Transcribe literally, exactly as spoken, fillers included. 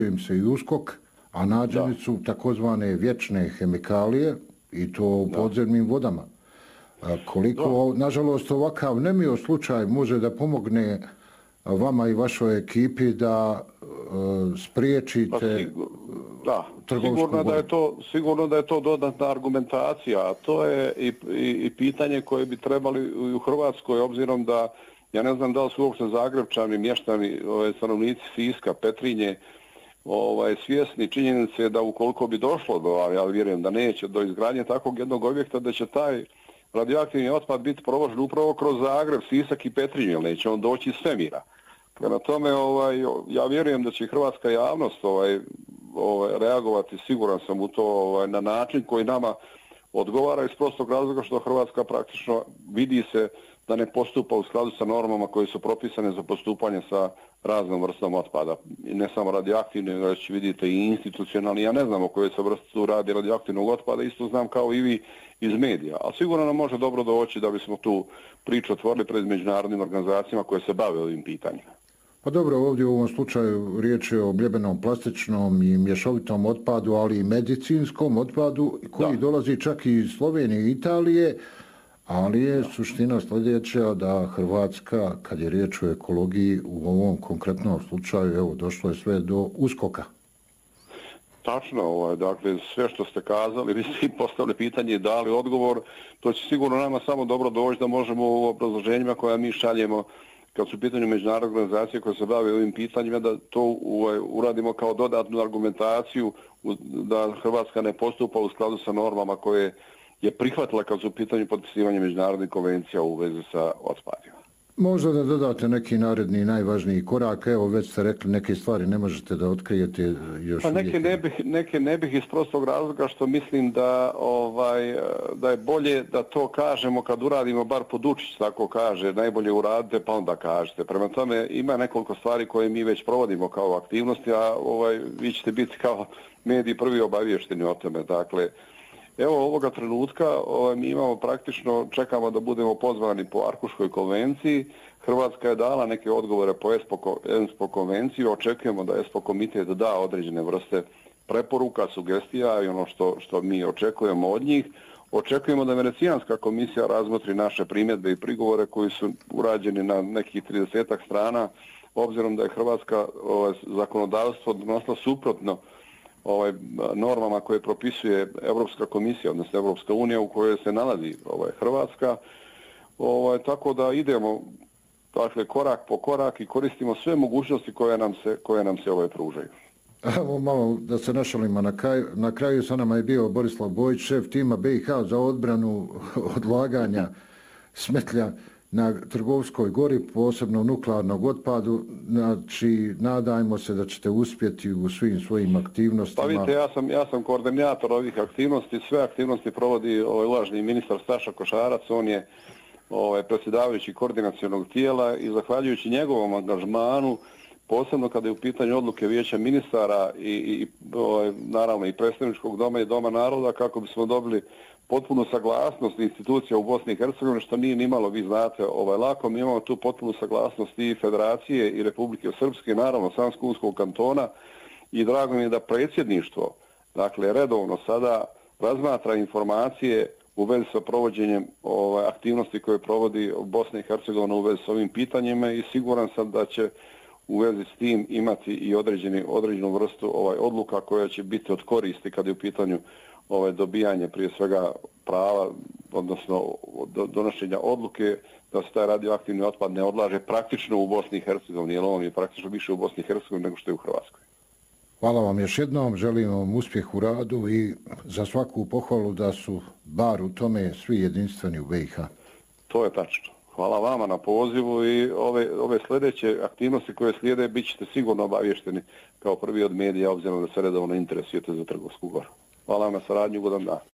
im se i uskok, a nađeni su takozvane vječne hemikalije i to u podzemnim vodama. A koliko, da. Nažalost, ovakav nemio slučaj može da pomogne vama i vašoj ekipi da uh, spriječite pa, sigur, da, trgovsku sigurno da je vodu? to sigurno da je to dodatna argumentacija, a to je i, i, i pitanje koje bi trebali u Hrvatskoj, obzirom da ja ne znam da li su uopšte Zagrebčani, mještani, ove, stanovnici Siska, Petrinje, ovaj, svjesni činjenice da ukoliko bi došlo do, a ja vjerujem da neće, do izgradnje takvog jednog objekta, da će taj radioaktivni otpad biti provožen upravo kroz Zagreb, Sisak i Petrinju, jer neće on doći iz svemira. Prema tome, ovaj, ja vjerujem da će hrvatska javnost ovaj, ovaj, reagovati, siguran sam u to, ovaj, na način koji nama odgovara iz prostog razloga što Hrvatska praktično vidi se da ne postupa u skladu sa normama koje su propisane za postupanje sa raznom vrstom otpada. I ne samo radioaktivni, već vidite i institucionalni. Ja ne znam o kojoj se vrstu radi radioaktivnog otpada, isto znam kao i vi iz medija. Ali sigurno nam može dobro doći da bismo tu priču otvorili pred međunarodnim organizacijama koje se bave ovim pitanjima. Pa dobro, ovdje u ovom slučaju riječ je o bljebenom, plastičnom i mješovitom otpadu, ali i medicinskom otpadu koji da. dolazi čak i iz Slovenije i Italije, ali je da. suština sljedeća da Hrvatska, kad je riječ o ekologiji, u ovom konkretnom slučaju, evo, došlo je sve do uskoka. Tačno, ovaj, dakle, sve što ste kazali, vi ste postavili pitanje i dali odgovor, to će sigurno nama samo dobro doći da možemo u obrazloženjima koja mi šaljemo kad su u pitanju međunarodne organizacije koje se bave ovim pitanjima, da to ovaj, uradimo kao dodatnu argumentaciju da Hrvatska ne postupa u skladu sa normama koje je prihvatila kad su u pitanju potpisivanja međunarodnih konvencija u vezi sa otpadima. Možda da dodate neki naredni najvažniji korak, evo već ste rekli neke stvari ne možete da otkrijete još pa neke ne bih neke ne bih iz prostog razloga što mislim da ovaj da je bolje da to kažemo kad uradimo, bar Podučić tako kaže, najbolje uradite pa onda kažete. Prema tome ima nekoliko stvari koje mi već provodimo kao aktivnosti, a ovaj vi ćete biti kao mediji prvi obavješteni o tome. Dakle, evo ovoga trenutka ovaj, mi imamo praktično, čekamo da budemo pozvani po Arhuškoj konvenciji. Hrvatska je dala neke odgovore po ESPO konvenciji. Očekujemo da ESPO komitet da određene vrste preporuka, sugestija i ono što, što mi očekujemo od njih. Očekujemo da Venecijanska komisija razmotri naše primjedbe i prigovore koji su urađeni na nekih tridesetak strana, obzirom da je Hrvatska ovaj, zakonodavstvo donosila suprotno ovaj normama koje propisuje Europska komisija, odnosno Europska unija u kojoj se nalazi ovaj Hrvatska. Ovaj tako da idemo dakle korak po korak i koristimo sve mogućnosti koje nam se koje nam se ovaj pružaju. Evo malo da se našalimo na kraju. Na kraju sa nama je bio Borislav Bojić, šef tima B i H za odbranu odlaganja smetlja na Trgovskoj gori, posebno nuklearnog otpadu. Znači, nadajmo se da ćete uspjeti u svim svojim aktivnostima. Pa vidite, ja sam, ja sam koordinator ovih aktivnosti. Sve aktivnosti provodi ovaj uvaženi ministar Staša Košarac. On je ovaj, predsjedavajući koordinacionog tijela i zahvaljujući njegovom angažmanu, posebno kada je u pitanju odluke Vijeća ministara i, i ovaj, naravno i predstavničkog doma i Doma naroda, kako bismo dobili potpunu saglasnost institucija u Bosni i Hercegovini, što nije nimalo, vi znate, ovaj, lako. Mi imamo tu potpunu saglasnost i Federacije i Republike Srpske, naravno Sanskunskog kantona, i drago mi je da predsjedništvo, dakle, redovno sada razmatra informacije u vezi sa provođenjem ovaj, aktivnosti koje provodi Bosna i Hercegovina u vezi s ovim pitanjima i siguran sam da će u vezi s tim imati i određeni, određenu vrstu ovaj, odluka koja će biti od koristi kada je u pitanju ovaj, dobijanje prije svega prava, odnosno do, donošenja odluke da se taj radioaktivni otpad ne odlaže praktično u Bosni i Hercegovini, jer on je praktično više u Bosni i Hercegovini nego što je u Hrvatskoj. Hvala vam još jednom, želim vam uspjeh u radu i za svaku pohvalu da su bar u tome svi jedinstveni u B i H. To je tačno. Hvala vama na pozivu i ove, ove sljedeće aktivnosti koje slijede bit ćete sigurno obavješteni kao prvi od medija, obzirom da se redovno interesujete za Trgovsku goru. Hvala vam na saradnju, ugodan dan.